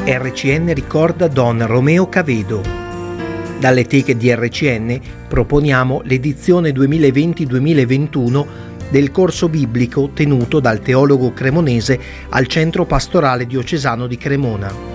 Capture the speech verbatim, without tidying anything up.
R C N ricorda Don Romeo Cavedo. Dalle teche di R C N proponiamo l'edizione duemilaventi duemilaventuno del corso biblico tenuto dal teologo cremonese al Centro Pastorale Diocesano di Cremona.